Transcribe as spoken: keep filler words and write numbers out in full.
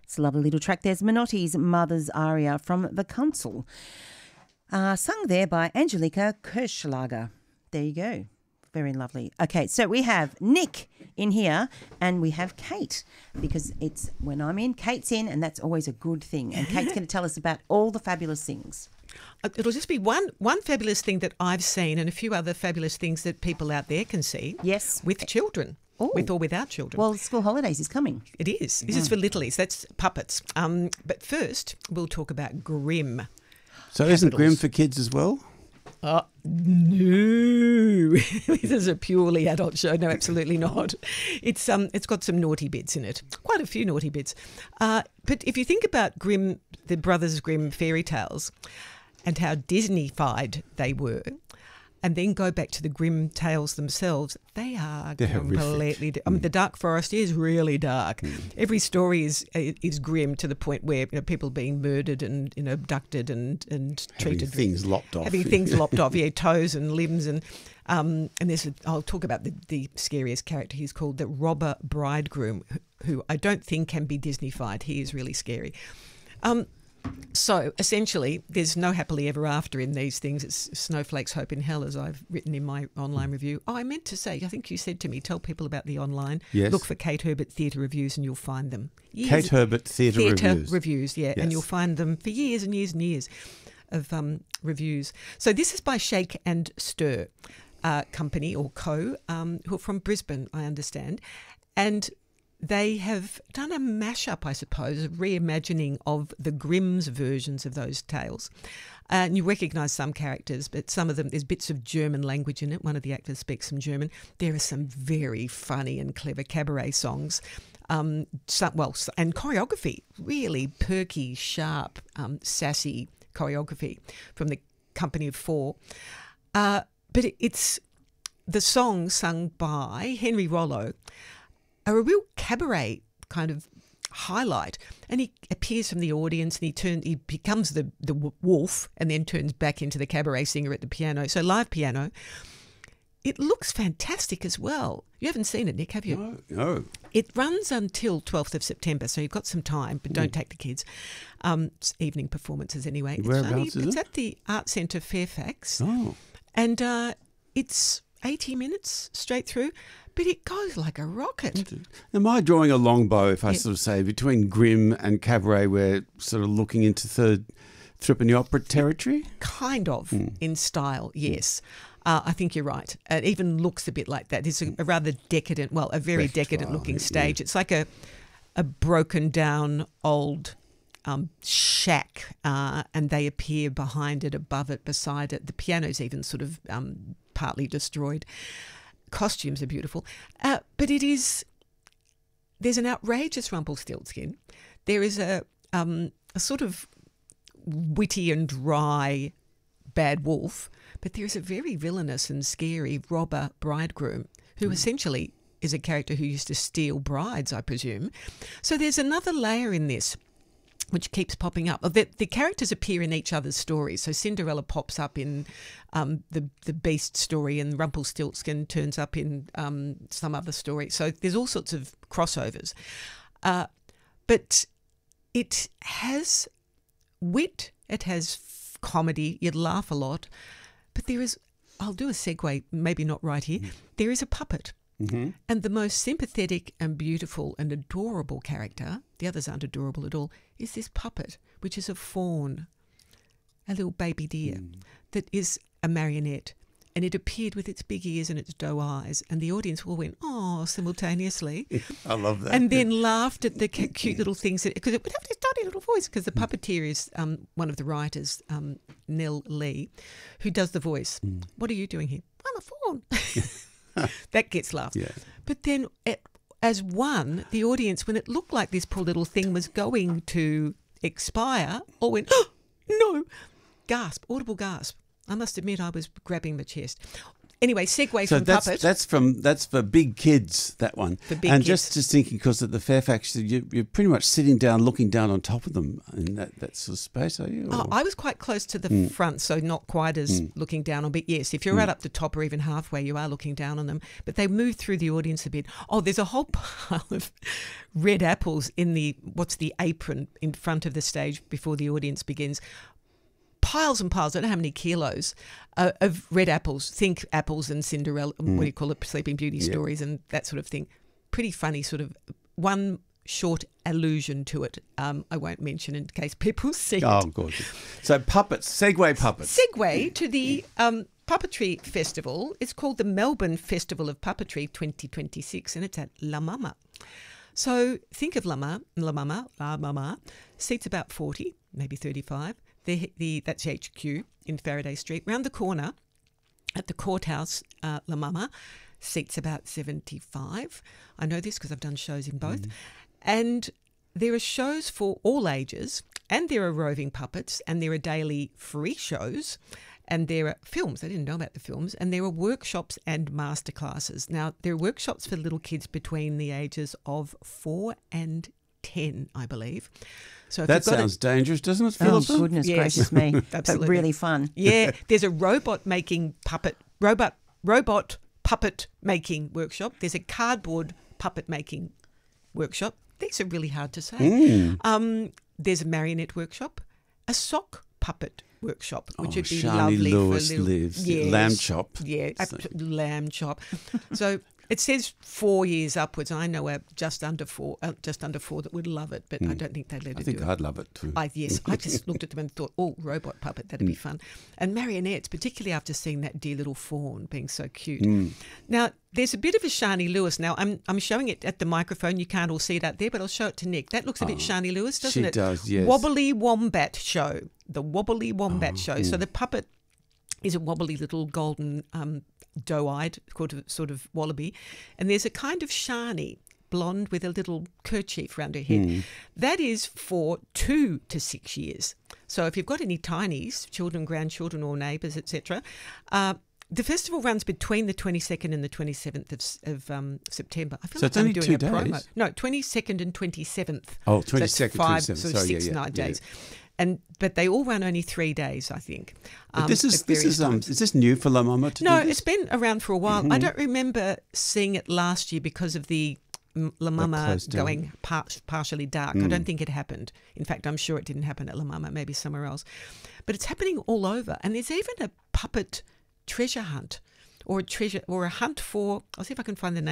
It's a lovely little track. There's Menotti's Mother's Aria from The Council, uh, sung there by Angelika Kirschlager. There you go. Very lovely. Okay, so we have Nick in here and we have Kate, because it's when I'm in, Kate's in, and that's always a good thing. And Kate's going to tell us about all the fabulous things. It'll just be one one fabulous thing that I've seen and a few other fabulous things that people out there can see. Yes. With children. Ooh. With or without children. Well, school holidays is coming. It is. This mm. is for littlies. That's puppets. Um, but first, we'll talk about Grimm. So Capitals. Isn't Grimm for kids as well? Uh, no, this is a purely adult show. No, absolutely not. It's um, it's got some naughty bits in it, quite a few naughty bits. Uh, but if you think about Grimm, the Brothers Grimm fairy tales, and how Disney-fied they were, and then go back to the Grimm tales themselves, they are They're completely. I mean, the Dark Forest is really dark. Mm. Every story is is grim to the point where, you know, people being murdered and, you know, abducted and and having treated things lopped off, having things lopped off, yeah, toes and limbs, and um and there's a, I'll talk about the the scariest character. He's called the Robber Bridegroom, who, who I don't think can be Disney-fied. He is really scary. Um. So, essentially, there's no happily ever after in these things. It's snowflakes, hope in hell, as I've written in my online review. Oh, I meant to say, I think you said to me, tell people about the online. Yes. Look for Kate Herbert Theatre Reviews and you'll find them. Years, Kate Herbert Theatre Reviews. Reviews, yeah, yes. And you'll find them for years and years and years of um, reviews. So this is by Shake and Stir uh, Company, or Co., um, who are from Brisbane, I understand. And they have done a mashup, I suppose, a reimagining of the Grimm's versions of those tales. Uh, and you recognise some characters, but some of them, there's bits of German language in it. One of the actors speaks some German. There are some very funny and clever cabaret songs. Um, some, well, and choreography, really perky, sharp, um, sassy choreography from the Company of Four. Uh, but it, it's the songs sung by Henry Rollo are a real cabaret kind of highlight, and he appears from the audience and he turn he becomes the the wolf and then turns back into the cabaret singer at the piano. So live piano. It looks fantastic as well. You haven't seen it, Nick, have you? No, no. It runs until twelfth of September, so you've got some time, but don't mm. take the kids. Um, it's evening performances anyway. Whereabouts it's only, is It's it? at the Art Centre Fairfax. Oh. And uh, it's eighty minutes straight through, but it goes like a rocket. Am I drawing a long bow if I yeah. sort of say between Grimm and cabaret we're sort of looking into third Threepenny Opera territory? Kind of, mm. in style, yes. Uh, I think you're right. It even looks a bit like that. It's a, a rather decadent, well, a very decadent-looking stage. Yeah. It's like a a broken-down old um, shack, uh, and they appear behind it, above it, beside it. The piano's even sort of um, partly destroyed. Costumes are beautiful. Uh, but it is, there's an outrageous Rumpelstiltskin. There is a um, a sort of witty and dry bad wolf, but there is a very villainous and scary robber bridegroom who mm. essentially is a character who used to steal brides, I presume. So there's another layer in this which keeps popping up. The, the characters appear in each other's stories. So Cinderella pops up in um, the, the Beast story, and Rumpelstiltskin turns up in um, some other story. So there's all sorts of crossovers. Uh, but it has wit, it has f- comedy, you'd laugh a lot. But there is, I'll do a segue, maybe not right here, mm. there is a puppet. Mm-hmm. And the most sympathetic and beautiful and adorable character, the others aren't adorable at all, is this puppet, which is a fawn, a little baby deer, mm. that is a marionette. And it appeared with its big ears and its doe eyes, and the audience all went, oh, simultaneously. I love that. And then laughed at the cute little things, because it would have this tiny little voice, because the puppeteer is um, one of the writers, um, Nell Lee, who does the voice. Mm. What are you doing here? I'm a fawn. That gets laughed. Yeah. But then it, as one, the audience, when it looked like this poor little thing was going to expire, all went, oh, no, gasp, audible gasp. I must admit I was grabbing the chest. Anyway, segue So from that's puppet. that's from that's for big kids, that one. For big and kids. just just thinking, because at the Fairfax, you, you're pretty much sitting down, looking down on top of them in that, that sort of space, are you? Oh, Or- I was quite close to the Mm. front, so not quite as Mm. looking down on. But yes, if you're right up the top or even halfway, you are looking down on them. But they move through the audience a bit. Oh, there's a whole pile of red apples in the what's the apron in front of the stage before the audience begins. Piles and piles, I don't know how many kilos uh, of red apples. Think apples and Cinderella, what do you call it, Sleeping Beauty Yep. stories and that sort of thing. Pretty funny, sort of one short allusion to it. Um, I won't mention in case people see it. Oh, gorgeous. So puppets, Segway puppets. Segue to the um, Puppetry Festival. It's called the Melbourne Festival of Puppetry twenty twenty-six, and it's at La Mama. So think of La Mama, La Mama, La Mama. Seats about forty, maybe thirty-five. The, the, that's H Q in Faraday Street. Round the corner at the courthouse, uh, La Mama, seats about seventy-five. I know this because I've done shows in both. Mm. And there are shows for all ages, and there are roving puppets, and there are daily free shows, and there are films. I didn't know about the films. And there are workshops and masterclasses. Now, there are workshops for little kids between the ages of four and ten, I believe. So if That you've got sounds dangerous, doesn't it, Oh, Philippa? goodness Yes. gracious me. But Absolutely. really fun. Yeah, there's a robot making puppet, robot, robot puppet making workshop. There's a cardboard puppet making workshop. These are really hard to say. Mm. Um, there's a marionette workshop, a sock puppet workshop, which Oh, would be Shani lovely Lewis for little, lives. Yes. Lamb chop. Yeah, So- absolutely, lamb chop. So it says four years upwards. I know a just under four, uh, just under four that would love it, but I don't think they'd let I it think do it. I'd love it too. I, yes, I just looked at them and thought, oh, robot puppet, that'd be fun. And marionettes, particularly after seeing that dear little fawn being so cute. Mm. Now, there's a bit of a Shani Lewis. Now, I'm I'm showing it at the microphone. You can't all see it out there, but I'll show it to Nick. That looks a bit Shani Lewis, doesn't she it? does, yes. Wobbly Wombat Show. The Wobbly Wombat Oh, Show. So the puppet is a wobbly little golden um, doe-eyed sort of, sort of wallaby. And there's a kind of Shani, blonde with a little kerchief around her head. Mm. That is for two to six years. So if you've got any tinies, children, grandchildren or neighbours, et cetera, uh, the festival runs between the twenty-second and the twenty-seventh of, s- of um, September. I feel So like it's I'm only doing two a promo. days? No, twenty-second and twenty-seventh. Oh, So that's twenty-second, five, twenty-seventh. so Sorry, six, yeah, yeah, nine yeah. days. And but they all run only three days, I think. But um, this is at this various is um times. is this new for La Mama to No, do this? it's been around for a while. Mm-hmm. I don't remember seeing it last year because of the mm, La Mama closed down. going par- partially dark. I don't think it happened. In fact, I'm sure it didn't happen at La Mama, maybe somewhere else. But it's happening all over. And there's even a puppet treasure hunt or a treasure or a hunt for, I'll see if I can find the name.